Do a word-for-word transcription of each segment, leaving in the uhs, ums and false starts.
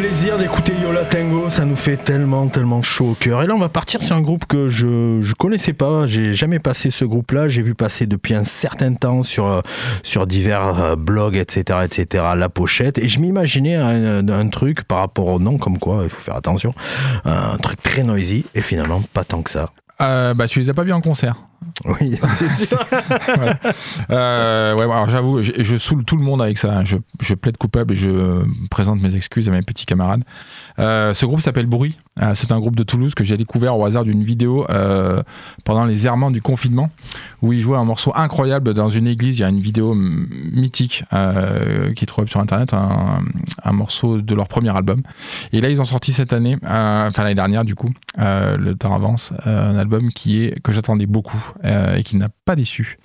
plaisir d'écouter Yo La Tengo, ça nous fait tellement tellement chaud au cœur. Et là on va partir sur un groupe que je je connaissais pas, j'ai jamais passé ce groupe-là, j'ai vu passer depuis un certain temps sur sur divers blogs etc etc la pochette, et je m'imaginais un, un truc par rapport au nom, comme quoi il faut faire attention, un truc très noisy, et finalement pas tant que ça. Euh, bah tu les as pas vus en concert. Oui, c'est sûr. Voilà. Euh, ouais, alors j'avoue, je, je saoule tout le monde avec ça. Je, je plaide coupable et je présente mes excuses à mes petits camarades. Euh, ce groupe s'appelle Bruit. Euh, c'est un groupe de Toulouse que j'ai découvert au hasard d'une vidéo euh, pendant les errements du confinement, où ils jouaient un morceau incroyable dans une église. Il y a une vidéo mythique euh, qui est trouvable sur internet, un, un morceau de leur premier album. Et là, ils ont sorti cette année, euh, enfin l'année dernière du coup, euh, le temps avance, euh, un album qui est que j'attendais beaucoup. Euh, et qui n'a pas déçu,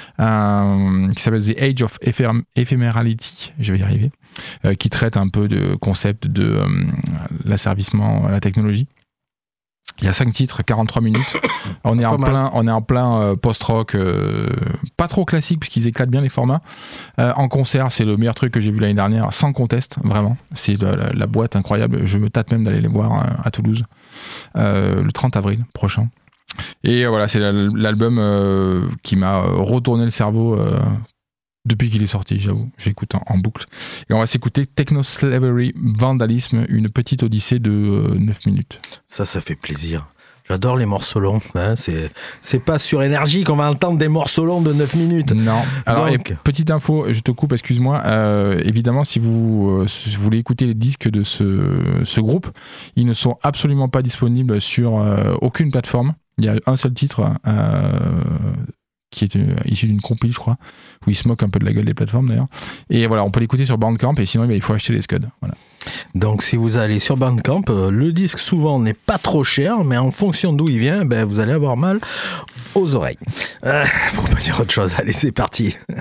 euh, qui s'appelle The Age of Ephem- Ephemerality, je vais y arriver, euh, qui traite un peu de concept de euh, l'asservissement à la technologie. Il y a cinq titres, quarante-trois minutes. On est en plein, on est en plein euh, post-rock, euh, pas trop classique puisqu'ils éclatent bien les formats. Euh, en concert, c'est le meilleur truc que j'ai vu l'année dernière, sans conteste, vraiment. C'est la, la, la boîte incroyable. Je me tâte même d'aller les voir à, à Toulouse euh, le trente avril prochain. Et voilà, c'est l'album euh, qui m'a retourné le cerveau euh, depuis qu'il est sorti, j'avoue. J'écoute en, en boucle. Et on va s'écouter Techno Slavery Vandalism, une petite odyssée de euh, neuf minutes. Ça, ça fait plaisir. J'adore les morceaux longs. Hein. C'est, c'est pas sur Énergie qu'on va entendre des morceaux longs de neuf minutes. Non. Alors, Donc... et petite info, je te coupe, excuse-moi. Euh, évidemment, si vous, euh, si vous voulez écouter les disques de ce, ce groupe, ils ne sont absolument pas disponibles sur euh, aucune plateforme. Il y a un seul titre euh, qui est euh, issu d'une compile, je crois, où il se moque un peu de la gueule des plateformes d'ailleurs. Et voilà, on peut l'écouter sur Bandcamp, et sinon il faut acheter les Scuds. Voilà. Donc si vous allez sur Bandcamp, euh, le disque souvent n'est pas trop cher, mais en fonction d'où il vient, ben, vous allez avoir mal aux oreilles. Euh, pour pas dire autre chose, allez c'est parti.